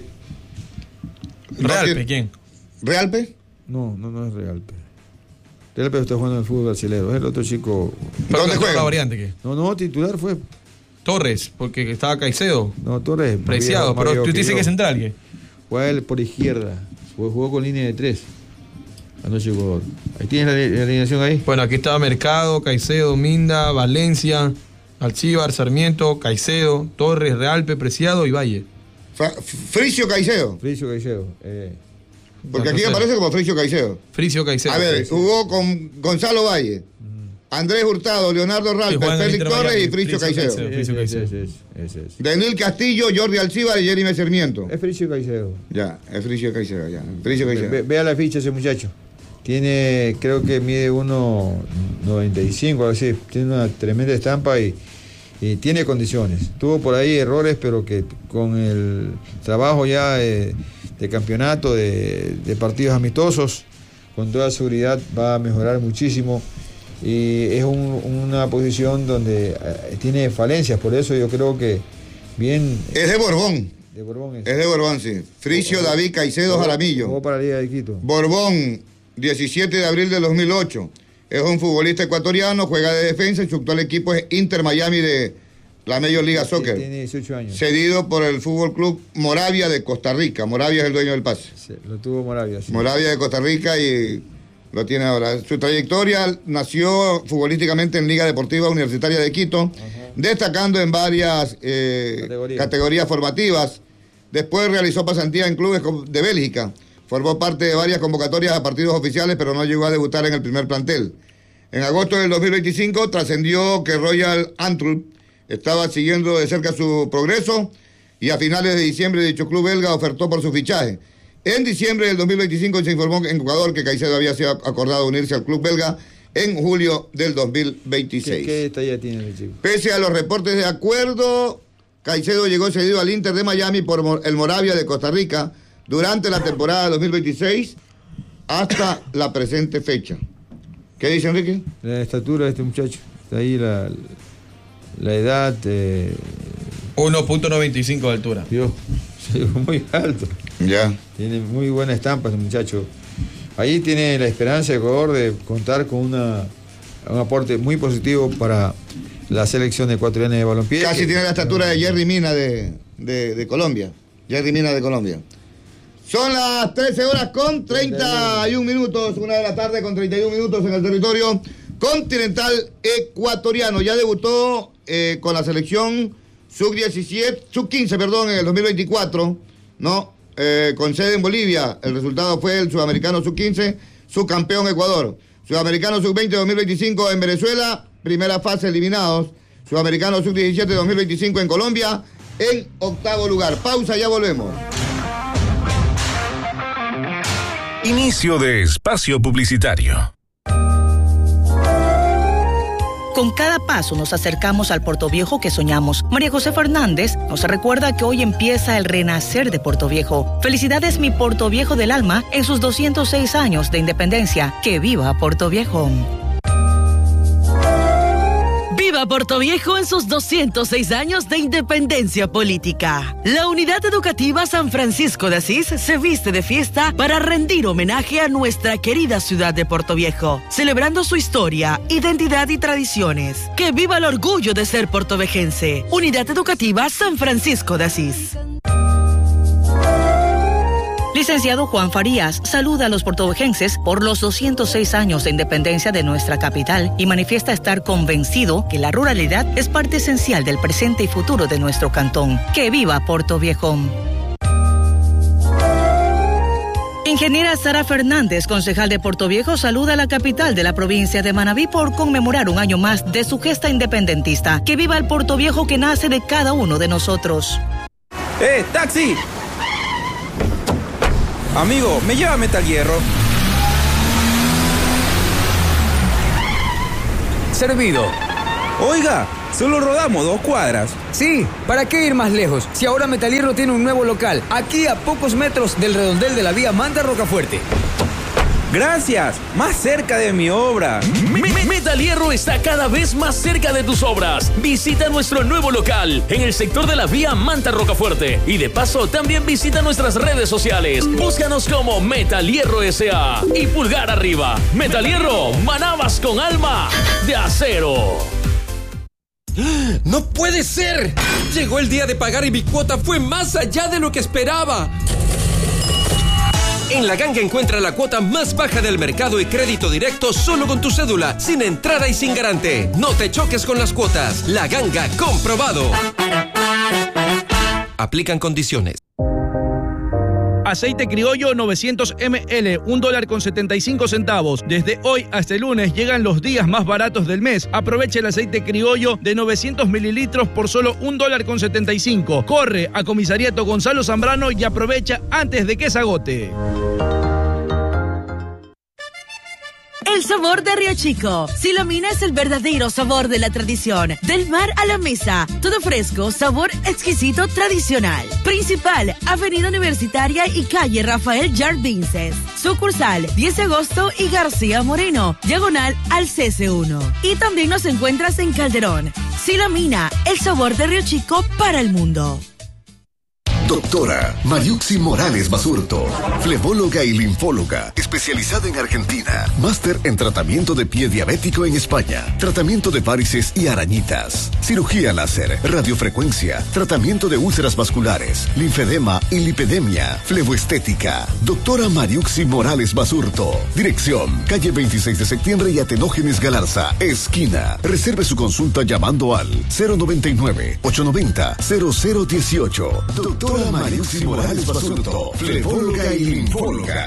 ¿Realpe no, quién? ¿Realpe? No, no, no es Realpe. Realpe está jugando en el fútbol brasileño. Es el otro chico. ¿Dónde juega? ¿La variante qué? No, no, titular fue Torres, porque estaba Caicedo. No, Torres. Preciado, pero tú dices que es central, ¿qué? Juega él por izquierda. Jugó con línea de tres. Anoche jugador. Ahí tienes la, la alineación ahí. Bueno, aquí estaba Mercado, Caicedo, Minda, Valencia, Alcíbar, Sarmiento, Caicedo, Torres, Realpe, Preciado y Valle. Fa Fricio Caicedo. Fricio Caicedo. Eh. Porque aquí aparece como Fricio Caicedo. Fricio Caicedo. A ver, jugó con Gonzalo Valle, Andrés Hurtado, Leonardo Realpe, Félix Torres y Fricio Caicedo. Fricio Caicedo. Ese, ese, ese, ese. Daniel Castillo, Jordi Alcíbar y Jeremy Sarmiento. Es Fricio Caicedo. Ya, es Fricio Caicedo, ya. Fricio Caicedo. Ve, vea la ficha ese muchacho. Tiene, creo que mide uno noventa y cinco, algo así. Tiene una tremenda estampa y, y tiene condiciones. Tuvo por ahí errores, pero que con el trabajo ya de, de campeonato, de, de partidos amistosos, con toda seguridad va a mejorar muchísimo. Y es un, una posición donde eh, tiene falencias, por eso yo creo que bien... Es de Borbón. De Borbón es. Es de Borbón, sí. Fricio Borbón. David Caicedo Jaramillo. Jugó para la Liga de Quito. Borbón, diecisiete de abril de dos mil ocho. Es un futbolista ecuatoriano, juega de defensa y su actual equipo es Inter Miami de la Major League Soccer. Tiene dieciocho años. Cedido por el Fútbol Club Moravia de Costa Rica. Moravia es el dueño del pase. Sí, lo tuvo Moravia. Sí. Moravia de Costa Rica y... lo tiene ahora. Su trayectoria nació futbolísticamente en Liga Deportiva Universitaria de Quito, ajá, destacando en varias eh, Categoría. categorías formativas. Después realizó pasantía en clubes de Bélgica. Formó parte de varias convocatorias a partidos oficiales, pero no llegó a debutar en el primer plantel. En agosto del dos mil veinticinco trascendió que Royal Antwerp estaba siguiendo de cerca su progreso y a finales de diciembre dicho club belga ofertó por su fichaje. En diciembre del dos mil veinticinco se informó en Ecuador que Caicedo había sido acordado unirse al club belga en julio del dos mil veintiséis. ¿Qué, qué talla tiene el chico? Pese a los reportes de acuerdo, Caicedo llegó cedido al Inter de Miami por el Moravia de Costa Rica durante la temporada dos mil veintiséis hasta la presente fecha. ¿Qué dice Enrique? La estatura de este muchacho. Está ahí la, la edad... Eh... uno punto noventa y cinco de altura. Dios, muy alto. Ya. Tiene muy buena estampa este muchacho. Ahí tiene la esperanza de Ecuador de contar con una, un aporte muy positivo para la selección ecuatoriana de balompié. Casi que, tiene la estatura de Jerry Mina de, de, de Colombia. Jerry Mina de Colombia. Son las trece horas con treinta y un minutos, una de la tarde con treinta y un minutos en el territorio continental ecuatoriano. Ya debutó eh, con la selección sub diecisiete, sub quince, perdón, en el dos mil veinticuatro, ¿no? Eh, con sede en Bolivia. El resultado fue el sudamericano sub quince, subcampeón Ecuador. Sudamericano sub veinte dos mil veinticinco en Venezuela, primera fase eliminados. Sudamericano sub diecisiete dos mil veinticinco en Colombia, en octavo lugar. Pausa, ya volvemos. Inicio de espacio publicitario. Con cada paso nos acercamos al Puerto Viejo que soñamos. María José Fernández nos recuerda que hoy empieza el renacer de Puerto Viejo. Felicidades, mi Puerto Viejo del alma, en sus doscientos seis años de independencia. ¡Que viva Puerto Viejo! ¡Viva Puerto Viejo en sus doscientos seis años de independencia política! La Unidad Educativa San Francisco de Asís se viste de fiesta para rendir homenaje a nuestra querida ciudad de Puerto Viejo, celebrando su historia, identidad y tradiciones. ¡Que viva el orgullo de ser puertovejense! Unidad Educativa San Francisco de Asís. Licenciado Juan Farías saluda a los puertovejenses por los doscientos seis años de independencia de nuestra capital y manifiesta estar convencido que la ruralidad es parte esencial del presente y futuro de nuestro cantón. ¡Que viva Puerto Viejo! Ingeniera Sara Fernández, concejal de Puerto Viejo, saluda a la capital de la provincia de Manabí por conmemorar un año más de su gesta independentista. ¡Que viva el Puerto Viejo que nace de cada uno de nosotros! ¡Eh, taxi! Amigo, ¿me lleva Metal Hierro? Servido. Oiga, solo rodamos dos cuadras. Sí, ¿para qué ir más lejos? Si ahora Metal Hierro tiene un nuevo local, aquí a pocos metros del redondel de la vía Manta Rocafuerte. Gracias, más cerca de mi obra. Metal Hierro está cada vez más cerca de tus obras. Visita nuestro nuevo local en el sector de la vía Manta Rocafuerte. Y de paso, también visita nuestras redes sociales. Búscanos como Metal Hierro S A y pulgar arriba. Metal Hierro, manabas con alma de acero. ¡No puede ser! Llegó el día de pagar y mi cuota fue más allá de lo que esperaba. En La Ganga encuentra la cuota más baja del mercado y crédito directo solo con tu cédula, sin entrada y sin garante. No te choques con las cuotas. La Ganga, comprobado. Aplican condiciones. Aceite criollo novecientos mililitros, un dólar con setenta y cinco centavos. Desde hoy hasta el lunes llegan los días más baratos del mes. Aprovecha el aceite criollo de novecientos mililitros por solo un dólar con setenta y cinco. Corre a Comisariato Gonzalo Zambrano y aprovecha antes de que se agote. El sabor de Río Chico. Silomina es el verdadero sabor de la tradición. Del mar a la mesa. Todo fresco, sabor exquisito, tradicional. Principal, Avenida Universitaria y calle Rafael Jardinces. Sucursal, diez de agosto y García Moreno. Diagonal al C C uno. Y también nos encuentras en Calderón. Silomina, el sabor de Río Chico para el mundo. Doctora Mariuxi Morales Basurto, flebóloga y linfóloga, especializada en Argentina, máster en tratamiento de pie diabético en España, tratamiento de varices y arañitas, cirugía láser, radiofrecuencia, tratamiento de úlceras vasculares, linfedema y lipedemia, fleboestética. Doctora Mariuxi Morales Basurto, dirección, calle veintiséis de septiembre y Atenógenes Galarza, esquina. Reserve su consulta llamando al cero noventa y nueve, ochocientos noventa, cero cero dieciocho. Doctora Mariuxi Morales Basurto, flebóloga y linfóloga.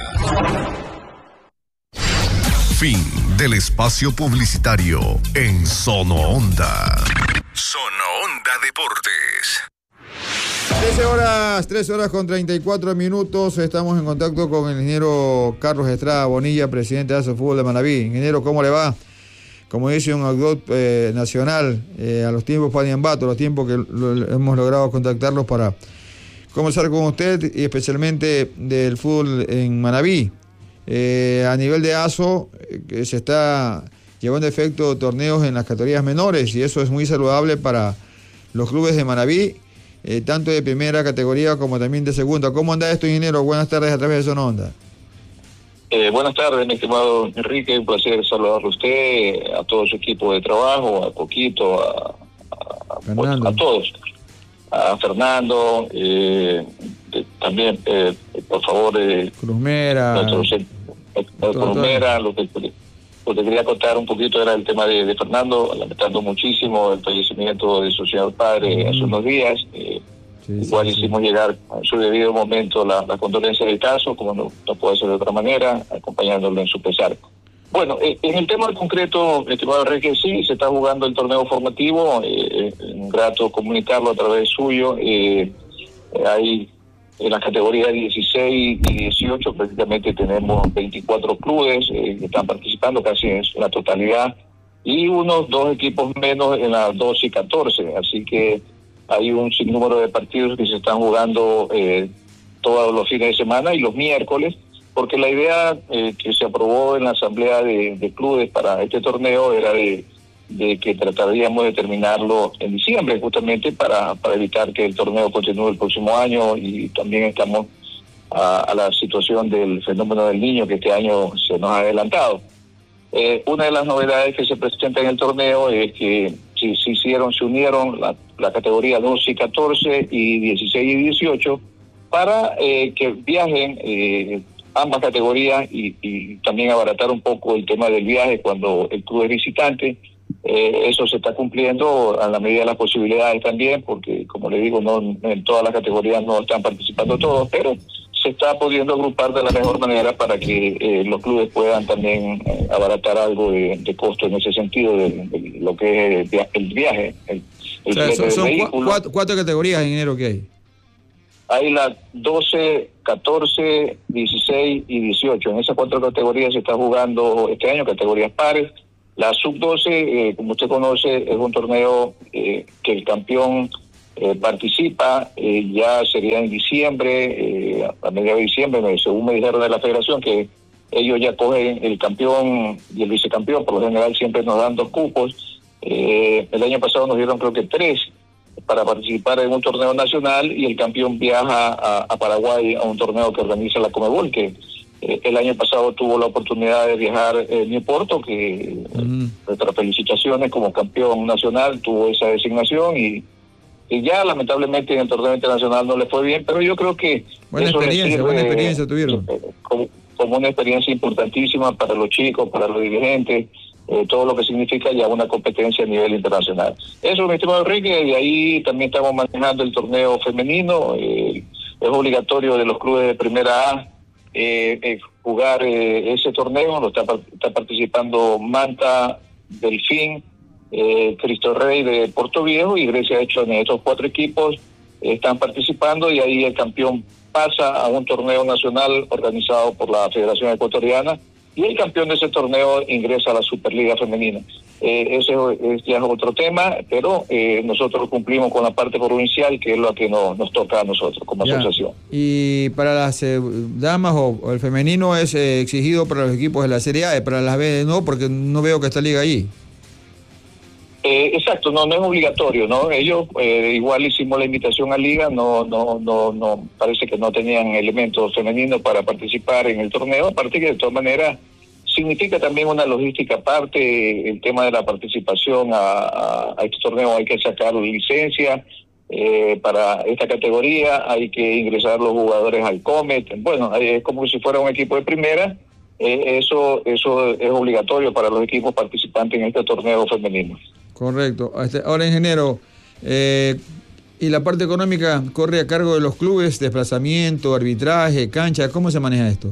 Fin del espacio publicitario en Sono Onda. Sono Onda Deportes. trece horas, trece horas con treinta y cuatro minutos. Estamos en contacto con el ingeniero Carlos Estrada Bonilla, presidente de Asofútbol de Manabí. Ingeniero, ¿cómo le va? Como dice un autor eh, nacional, eh, a los tiempos Paniambato, los tiempos que lo, hemos logrado contactarlos para conversar con usted y especialmente del fútbol en Manabí. Eh, a nivel de ASO, eh, se está llevando a efecto torneos en las categorías menores y eso es muy saludable para los clubes de Manabí, eh, tanto de primera categoría como también de segunda. ¿Cómo anda esto, ingeniero? Buenas tardes a través de Sono Onda. Eh, buenas tardes, mi estimado Enrique, un placer saludarlo a usted, a todo su equipo de trabajo, a Coquito, a, a, bueno, a todos, a Fernando, eh, de, también, eh, por favor, eh, Cruzmera, nuestro, Cruzmera, lo que, lo que quería contar un poquito era el tema de, de Fernando, lamentando muchísimo el fallecimiento de su señor padre mm. hace unos días. Eh, Sí, Igual sí, hicimos sí. llegar a su debido momento la, la condolencia del caso, como no, no puede ser de otra manera, acompañándolo en su pesar. Bueno, eh, en el tema concreto, estimado Enrique, sí, se está jugando el torneo formativo, eh, es un grato comunicarlo a través suyo. Eh, hay en las categorías dieciséis y dieciocho prácticamente tenemos veinticuatro clubes eh, que están participando, casi en la totalidad, y unos dos equipos menos en las doce y catorce, así que hay un sinnúmero de partidos que se están jugando eh, todos los fines de semana y los miércoles, porque la idea eh, que se aprobó en la asamblea de, de clubes para este torneo era de, de que trataríamos de terminarlo en diciembre, justamente para, para evitar que el torneo continúe el próximo año, y también estamos a, a la situación del fenómeno del Niño, que este año se nos ha adelantado. Eh, una de las novedades que se presenta en el torneo es que si se hicieron, se unieron la, la categoría doce y catorce y dieciséis y dieciocho para eh, que viajen eh, ambas categorías y, y también abaratar un poco el tema del viaje cuando el club es visitante. Eh, eso se está cumpliendo a la medida de las posibilidades también, porque como le digo, no en todas las categorías no están participando todos, pero se está pudiendo agrupar de la mejor manera para que eh, los clubes puedan también eh, abaratar algo de, de costo en ese sentido de, de lo que es el viaje. El, el o sea, son son cuatro, cuatro categorías en enero que hay. Hay las doce, catorce, dieciséis y dieciocho. En esas cuatro categorías se está jugando este año categorías pares. La sub doce, eh, como usted conoce, es un torneo eh, que el campeón Eh, participa, eh, ya sería en diciembre, eh, a mediados de diciembre, según me dijeron de la federación, que ellos ya cogen el campeón y el vicecampeón, por lo general siempre nos dan dos cupos. Eh, el año pasado nos dieron creo que tres para participar en un torneo nacional, y el campeón viaja a, a Paraguay a un torneo que organiza la Comebol, que eh, el año pasado tuvo la oportunidad de viajar en eh, Porto, que uh-huh. nuestras felicitaciones como campeón nacional, tuvo esa designación, y y ya lamentablemente en el torneo internacional no le fue bien, pero yo creo que buena eso experiencia, sirve, buena experiencia tuvieron como, como una experiencia importantísima para los chicos, para los dirigentes, eh, todo lo que significa ya una competencia a nivel internacional. Eso, mi estimado Enrique, y ahí también estamos manejando el torneo femenino. Eh, es obligatorio de los clubes de primera A eh, eh, jugar eh, ese torneo. Lo está, está participando Manta, Delfín, Eh, Cristo Rey de Puerto Viejo y Grecia. De hecho, en estos cuatro equipos eh, están participando, y ahí el campeón pasa a un torneo nacional organizado por la Federación Ecuatoriana, y el campeón de ese torneo ingresa a la Superliga Femenina. Eh, ese es ya otro tema, pero eh, nosotros cumplimos con la parte provincial, que es lo que no, nos toca a nosotros como ya. asociación. Y para las eh, damas o, o el femenino es eh, exigido para los equipos de la Serie A, y para las B no, porque no veo que esta liga ahí. Eh, exacto, no no es obligatorio, ¿no? Ellos eh, igual hicimos la invitación a Liga, no no no no parece que no tenían elementos femeninos para participar en el torneo, aparte que de todas maneras significa también una logística aparte, el tema de la participación a, a, a este torneo. Hay que sacar licencia eh, para esta categoría, hay que ingresar los jugadores al Comet, bueno, es como si fuera un equipo de primera. Eh, eso eso es obligatorio para los equipos participantes en este torneo femenino. Correcto. Ahora, ingeniero, eh, ¿y la parte económica corre a cargo de los clubes? Desplazamiento, arbitraje, cancha, ¿cómo se maneja esto?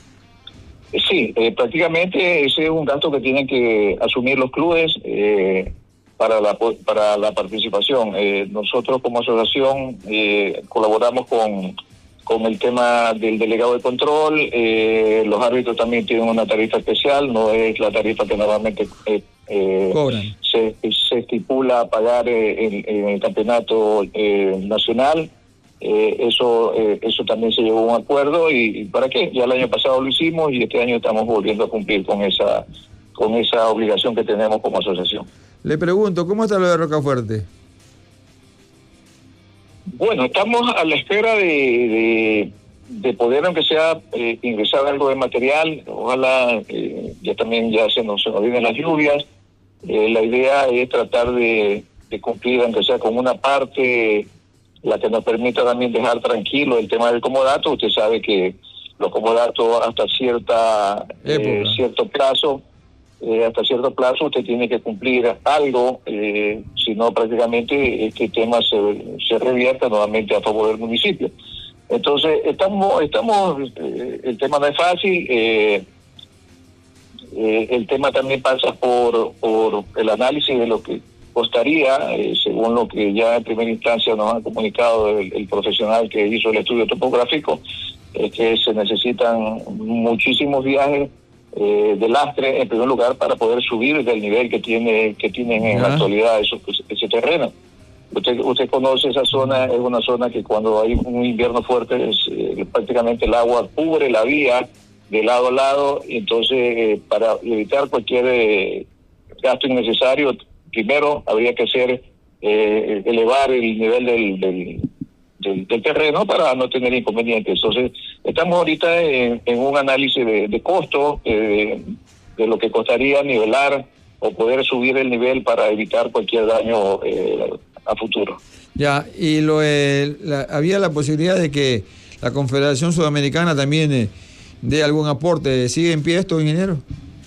Sí, eh, prácticamente ese es un gasto que tienen que asumir los clubes eh, para la para la participación. Eh, nosotros como asociación eh, colaboramos con con el tema del delegado de control. Eh, los árbitros también tienen una tarifa especial, no es la tarifa que normalmente eh, eh, se, se estipula pagar eh, en, en el campeonato eh, nacional. Eh, eso eh, eso también se llegó a un acuerdo, y, y ¿para qué? Ya el año pasado lo hicimos, y este año estamos volviendo a cumplir con esa con esa obligación que tenemos como asociación. Le pregunto, ¿cómo está lo de Rocafuerte? Bueno, estamos a la espera de, de, de poder, aunque sea, eh, ingresar algo de material. Ojalá, eh, ya también ya se nos, se nos vienen las lluvias. Eh, la idea es tratar de, de cumplir, aunque sea con una parte, la que nos permita también dejar tranquilo el tema del comodato. Usted sabe que los comodatos hasta cierta eh, cierto plazo, eh, hasta cierto plazo usted tiene que cumplir algo, eh, si no prácticamente este tema se, se revierta nuevamente a favor del municipio. Entonces, estamos, estamos eh, el tema no es fácil, eh, eh, el tema también pasa por, por el análisis de lo que costaría, eh, según lo que ya en primera instancia nos ha comunicado el, el profesional que hizo el estudio topográfico, es que se necesitan muchísimos viajes eh, de lastre, en primer lugar, para poder subir del nivel que tiene que tienen en la actualidad eso, ese terreno. Usted, usted conoce esa zona, es una zona que cuando hay un invierno fuerte es, eh, prácticamente el agua cubre la vía de lado a lado, y entonces eh, para evitar cualquier eh, gasto innecesario, primero habría que hacer eh, elevar el nivel del, del, del, del terreno para no tener inconvenientes. Entonces estamos ahorita en, en un análisis de, de costo, eh, de lo que costaría nivelar o poder subir el nivel para evitar cualquier daño eh, a futuro. Ya, y lo eh, la, había la posibilidad de que la Confederación Sudamericana también eh, dé algún aporte. ¿Sigue en pie esto, ingeniero?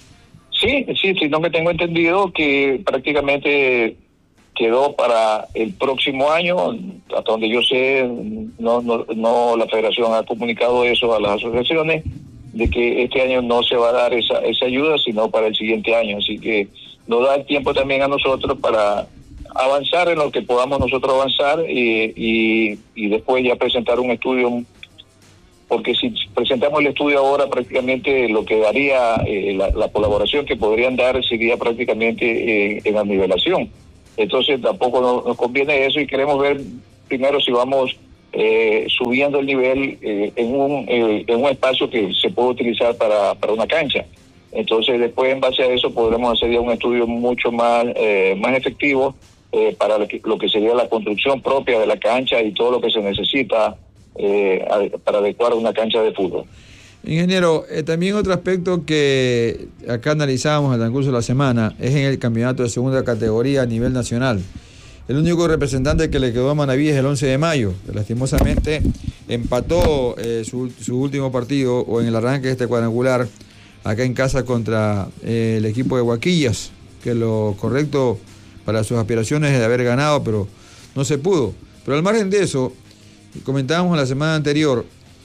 Sí, sí, sí, no me tengo entendido que prácticamente quedó para el próximo año, hasta donde yo sé, no, no, no la Federación ha comunicado eso a las asociaciones, de que este año no se va a dar esa, esa ayuda, sino para el siguiente año. Así que nos da el tiempo también a nosotros para avanzar en lo que podamos nosotros avanzar y, y, y después ya presentar un estudio, porque si presentamos el estudio ahora, prácticamente lo que daría eh, la, la colaboración que podrían dar sería prácticamente eh, en la nivelación. Entonces tampoco nos, nos conviene eso, y queremos ver primero si vamos eh, subiendo el nivel eh, en un eh, en un espacio que se puede utilizar para, para una cancha. Entonces después, en base a eso, podremos hacer ya un estudio mucho más eh, más efectivo eh, para lo que, lo que sería la construcción propia de la cancha y todo lo que se necesita eh, para adecuar una cancha de fútbol. Ingeniero, eh, también otro aspecto que acá analizábamos en el transcurso de la semana es en el campeonato de segunda categoría a nivel nacional. El único representante que le quedó a Manaví es el once de mayo, que lastimosamente empató eh, su, su último partido o en el arranque de este cuadrangular acá en casa contra eh, el equipo de Huaquillas, que lo correcto para sus aspiraciones es de haber ganado, pero no se pudo. Pero al margen de eso, comentábamos la semana anterior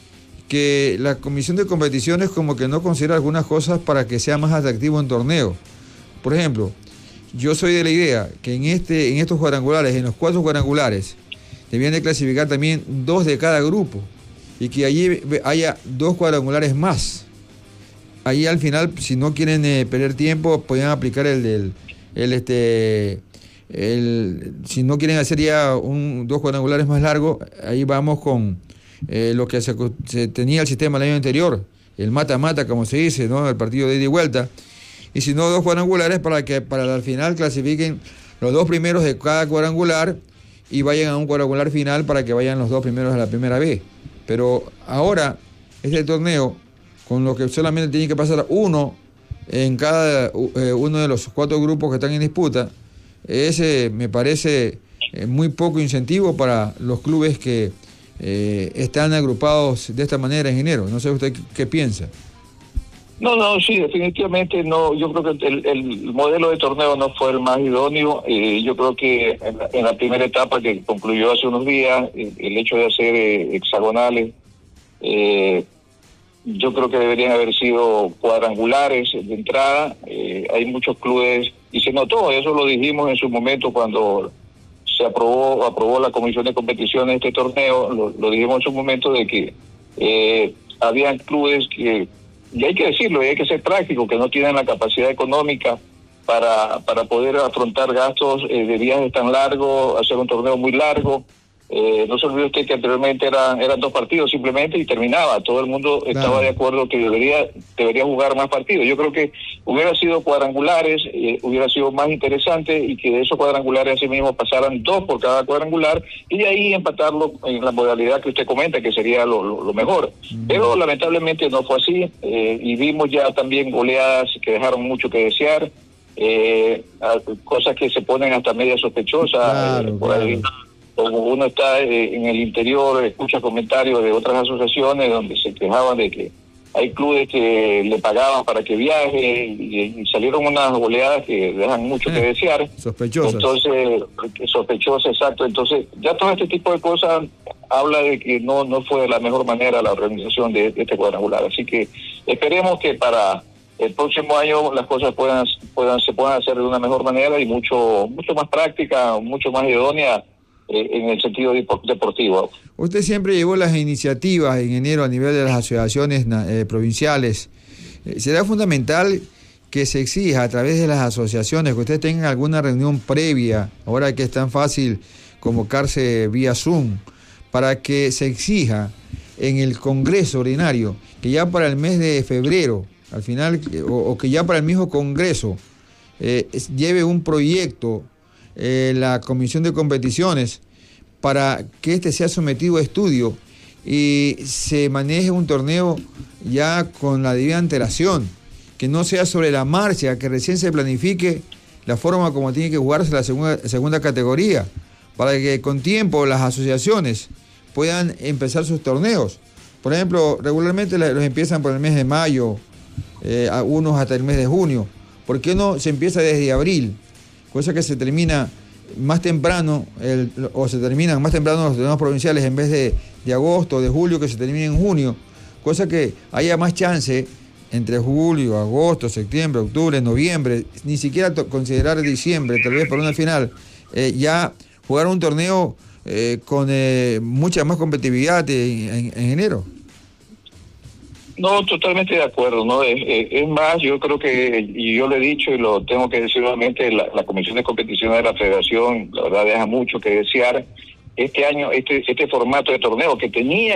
que la comisión de competiciones como que no considera algunas cosas para que sea más atractivo en torneo. Por ejemplo, yo soy de la idea que en este en estos cuadrangulares, en los cuatro cuadrangulares, debían de clasificar también dos de cada grupo y que allí haya dos cuadrangulares más. Ahí al final, si no quieren eh, perder tiempo, podían aplicar el del el este el si no quieren hacer ya un dos cuadrangulares más largos, ahí vamos con eh, lo que se, se tenía el sistema el año anterior, el mata-mata, como se dice, ¿no? El partido de ida y vuelta. Y si no, dos cuadrangulares para que para al final clasifiquen los dos primeros de cada cuadrangular y vayan a un cuadrangular final para que vayan los dos primeros a la primera vez. Pero ahora, este torneo, con lo que solamente tiene que pasar uno en cada eh, uno de los cuatro grupos que están en disputa, ese me parece eh, muy poco incentivo para los clubes que eh, están agrupados de esta manera, ingeniero. No sé usted qué, qué piensa. No, no, sí, definitivamente no. Yo creo que el, el modelo de torneo no fue el más idóneo. Eh, yo creo que en la, en la primera etapa que concluyó hace unos días, el, el hecho de hacer eh, hexagonales, eh, yo creo que deberían haber sido cuadrangulares de entrada. Eh, hay muchos clubes, y se notó, eso lo dijimos en su momento cuando se aprobó aprobó la comisión de competición de este torneo, lo, lo dijimos en su momento de que eh, habían clubes que, y hay que decirlo, y hay que ser práctico, que no tienen la capacidad económica para para poder afrontar gastos eh, de viajes tan largos, hacer un torneo muy largo, Eh, no se olvide usted que anteriormente eran eran dos partidos simplemente y terminaba. Todo el mundo claro. estaba de acuerdo que debería debería jugar más partidos. Yo creo que hubiera sido cuadrangulares, eh, hubiera sido más interesante y que de esos cuadrangulares así mismo pasaran dos por cada cuadrangular y de ahí empatarlo en la modalidad que usted comenta, que sería lo, lo, lo mejor. Mm. Pero lamentablemente no fue así eh, y vimos ya también goleadas que dejaron mucho que desear, eh, cosas que se ponen hasta media sospechosas. Claro, eh, por claro. ahí. Como uno está eh, en el interior, escucha comentarios de otras asociaciones donde se quejaban de que hay clubes que le pagaban para que viaje y, y salieron unas goleadas que dejan mucho eh, que desear. Sospechosas. Entonces, sospechosas, exacto. Entonces, ya todo este tipo de cosas habla de que no no fue de la mejor manera la organización de, de este cuadrangular. Así que esperemos que para el próximo año las cosas puedan puedan se puedan hacer de una mejor manera y mucho mucho más práctica, mucho más idónea eh, en el sentido deportivo. Usted siempre llevó las iniciativas en enero a nivel de las asociaciones eh, provinciales. Eh, ¿Será fundamental que se exija a través de las asociaciones que ustedes tengan alguna reunión previa, ahora que es tan fácil convocarse vía Zoom, para que se exija en el Congreso ordinario que ya para el mes de febrero, al final, o, o que ya para el mismo Congreso eh, lleve un proyecto eh, la Comisión de Competiciones para que este sea sometido a estudio y se maneje un torneo ya con la debida antelación, que no sea sobre la marcha, que recién se planifique la forma como tiene que jugarse la segunda, segunda categoría, para que con tiempo las asociaciones puedan empezar sus torneos. Por ejemplo, regularmente los empiezan por el mes de mayo, eh, algunos hasta el mes de junio. ¿Por qué no se empieza desde abril? Cosa que se termina más temprano, el, o se terminan más temprano los torneos provinciales en vez de, de agosto o de julio, que se termine en junio. Cosa que haya más chance entre julio, agosto, septiembre, octubre, noviembre, ni siquiera considerar diciembre, tal vez por una final, eh, ya jugar un torneo eh, con eh, mucha más competitividad en, en, en enero. No, totalmente de acuerdo, ¿no? Es, es más, yo creo que, y yo lo he dicho y lo tengo que decir nuevamente, la, la Comisión de Competiciones de la Federación, la verdad, deja mucho que desear. Este año, este este formato de torneo que tenía